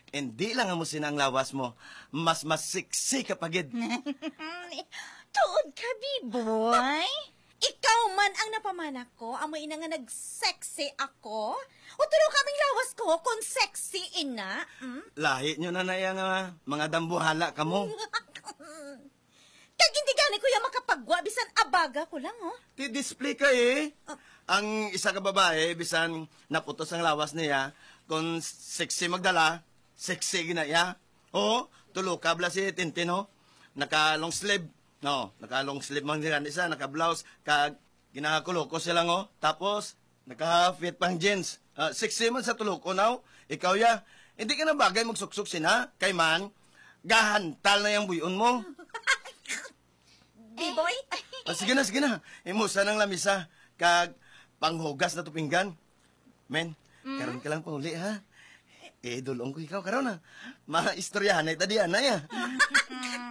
Hindi lang mo sinang lawas mo. Mas sexy ka pagid. Tuod ka, B-boy. Ikaw man ang napamana ko, amoy ina nga nag-sexy ako. O tulo kaming lawas ko kung sexy ina. Lahi nyo na nga mga dambuhala ka mo. Kag hindi gani kuya makapagwa, bisan abaga ko lang, oh. Di-display ka eh. Ang isa ka babae, bisan naputos ang lawas niya, kung sexy magdala, sexy ginaya. Oo, tulo ka bla si Tintin, no? Naka-long sleeve. No, naka-long sleeve man nila isa, naka-blouse, kag ginakuloko sila, no? Tapos, naka-fit pang jeans. Sexy man sa tulo ko, now. Ikaw ya, hindi ka na bagay magsuksok sina, kay man, gahantal na yung buyon mo. B-boy? Sige na. Imusa ng lamisa. Kag panghugas na tupinggan. Men, karon ka lang pauli, ha? Dulong ko ikaw karon, ha? Mga istoryahan na itadian na, ya.